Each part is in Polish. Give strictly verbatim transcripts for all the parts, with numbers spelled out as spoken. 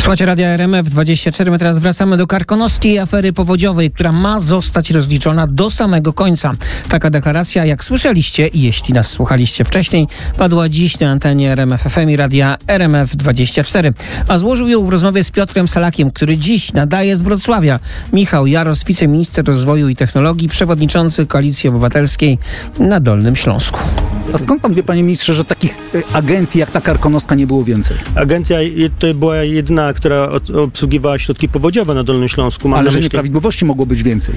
Słuchajcie Radia R M F dwadzieścia cztery. My teraz wracamy do karkonoskiej afery powodziowej, która ma zostać rozliczona do samego końca. Taka deklaracja, jak słyszeliście i jeśli nas słuchaliście wcześniej, padła dziś na antenie R M F F M i Radia R M F dwadzieścia cztery. A złożył ją w rozmowie z Piotrem Salakiem, który dziś nadaje z Wrocławia. Michał Jaros, wiceminister rozwoju i technologii, przewodniczący Koalicji Obywatelskiej na Dolnym Śląsku. A skąd pan wie, panie ministrze, że takich y, agencji jak ta karkonoska nie było więcej? Agencja to była jedyna, która obsługiwała środki powodziowe na Dolnym Śląsku. Mam Ale że myśli, nieprawidłowości mogło być więcej.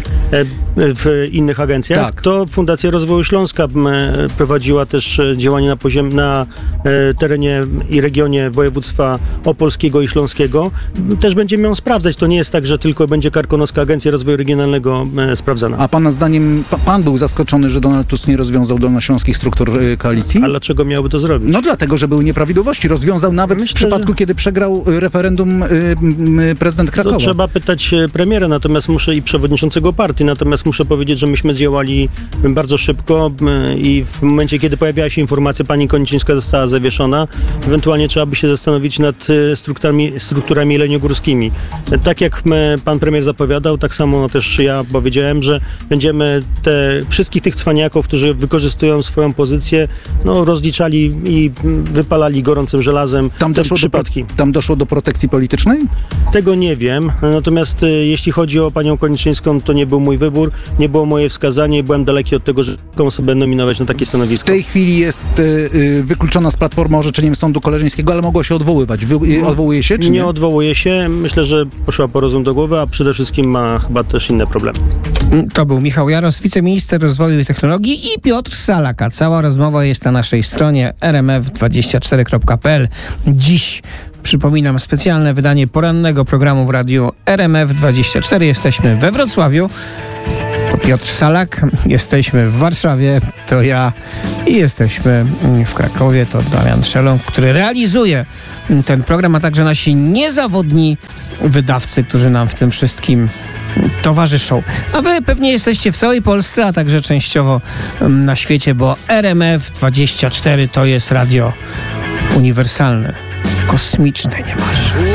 w innych agencjach. Tak. To Fundacja Rozwoju Śląska prowadziła też działanie na poziomie, na terenie i regionie województwa opolskiego i śląskiego. Też będziemy ją sprawdzać. To nie jest tak, że tylko będzie karkonoska Agencja Rozwoju Regionalnego sprawdzana. A pana zdaniem, pa, pan był zaskoczony, że Donald Tusk nie rozwiązał dolnośląskich struktur y, koalicji? A dlaczego miałby to zrobić? No dlatego, że były nieprawidłowości. Rozwiązał nawet Myślę, w przypadku, że... kiedy przegrał referendum y, y, prezydent Krakowa. To trzeba pytać premiera, natomiast muszę i przewodniczącego partii, natomiast muszę powiedzieć, że myśmy działali bardzo szybko i w momencie, kiedy pojawiała się informacja, pani Konicińska została zawieszona, ewentualnie trzeba by się zastanowić nad strukturami, strukturami jeleniogórskimi. Tak jak pan premier zapowiadał, tak samo też ja powiedziałem, że będziemy te, wszystkich tych cwaniaków, którzy wykorzystują swoją pozycję, no, rozliczali i wypalali gorącym żelazem tam te doszło przypadki. Do, tam doszło do protekcji politycznej? Tego nie wiem, natomiast e, jeśli chodzi o panią Koniczyńską, to nie był mój wybór, nie było moje wskazanie i byłem daleki od tego, że taką osobę nominować na takie stanowisko. W tej chwili jest y, y, wykluczona z Platformy orzeczeniem Sądu Koleżeńskiego, ale mogła się odwoływać. Wy, y, odwołuje się, czy nie? Nie odwołuje się. Myślę, że poszła po rozum do głowy, a przede wszystkim ma chyba też inne problemy. To był Michał Jaros, wiceminister rozwoju i technologii, i Piotr Salak. A cała rozmowa jest na naszej stronie r m f dwadzieścia cztery kropka p l. Dziś, przypominam, specjalne wydanie porannego programu w radiu R M F dwadzieścia cztery. Jesteśmy we Wrocławiu. To Piotr Salak. Jesteśmy w Warszawie. To ja. I jesteśmy w Krakowie. To Damian Szeląg, który realizuje ten program, a także nasi niezawodni wydawcy, którzy nam w tym wszystkim towarzyszą. A wy pewnie jesteście w całej Polsce, a także częściowo na świecie, bo R M F dwadzieścia cztery to jest radio uniwersalne, kosmiczne niemalże.